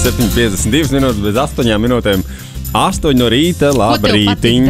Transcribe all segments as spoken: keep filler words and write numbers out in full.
septiņi piecdesmit divas minūtes bez astoņām minūtēm. astoņi no rīta, labrītiņ.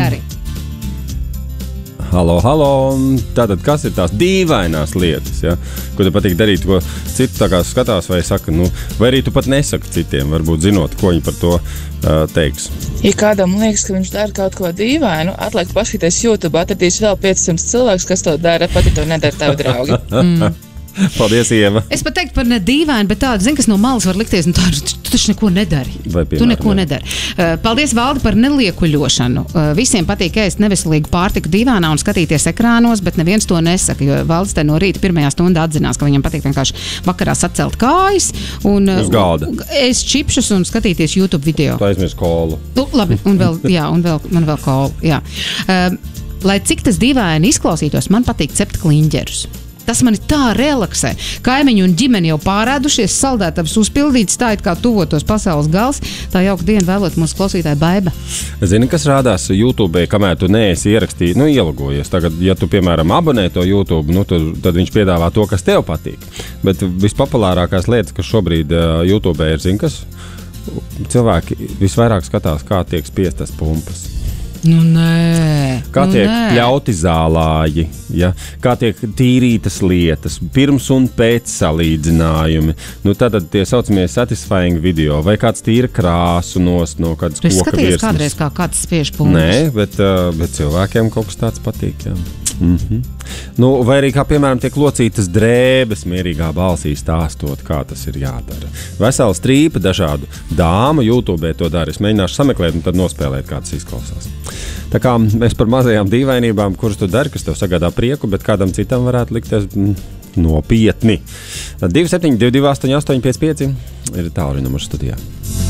Halo, halo. Tātad, kas ir tās dīvainās lietas, ja? Ko tev patīk darīt, ko citi tā kā skatās vai saka, nu, vai arī tu pat nesaki citiem, varbūt zinot, ko viņi par to uh, teiks. Ja kādam liekas, ka viņš dara kaut ko dīvainu, atliek paskatīties YouTube, atradīs vēl piecsimt cilvēkus, kas to dara, pati to nedara tavi draugi. Mm. Paldies, Ieva. Es pat teiktu par ne dīvainu, bet tādu, zin, kas no malas var likties, nu tā, tu taču neko nedari. Vai, piemēram, tu neko ne. nedari. Uh, paldies, Valdi, par neliekuļošanu. Uh, visiem patīk ēst neveselīgu pārtiku dīvānā un skatīties ekrānos, bet neviens to nesaka, jo Valdis te no rīta pirmajā stundā atzinās, ka viņam patīk vienkārši vakarā sacelt kājas un Uz galda. ēst čipšus un skatīties YouTube video. Tu aizmirst kolu. Nu, labi, un vēl, jā, un vēl, man vēl kolu, jā. Uh, lai cik tas dīvaini izklausītos, man patīk cept kliņģerus. Tas mani tā relaksē. Kaimiņi un ģimeni jau pārēdušies, saldētavas uzpildīts, tā it kā tuvotos pasaules gals. Tā jauka diena vēlot mūsu klausītāju Baiba. Zini, kas rādās YouTube, kamēr tu neesi ierakstījis, nu, ielogojies. Tagad, ja tu, piemēram, abonē to YouTube, nu, tad, tad viņš piedāvā to, kas tev patīk. Bet vispopulārākās lietas, kas šobrīd uh, YouTube ir, zini, kas cilvēki visvairāk skatās, kā tiek spiestas pumpas. Nu, nē. Kā nu, tiek nē. pļauti zālāji, ja? Kā tiek tīrītas lietas, pirms un pēc salīdzinājumi. Nu, tad tie saucamie satisfying video, vai kāds tīra krāsu nost no kādas Tu esi koka skatījies virsmas. kādreiz, kā kāds spiež pumpas? Nē, bet, uh, bet cilvēkiem kaut kas tāds patīk. Jā. Mm-hmm. Nu, vai arī, kā piemēram, tiek locītas drēbes mierīgā balsī stāstot, kā tas ir jādara. Vesela strīpa dažādu dāmu YouTube to dara. Es mēģināšu sameklēt un tad nospēlēt, kā tas izklausās. Tā kā mēs par mazajām dīvainībām, kuras tu dari, kas tev sagādā prieku, bet kādam citam varētu likties mm, nopietni. divi septiņi divi divi astoņi astoņi pieci pieci ir tālruņa numurs studijā.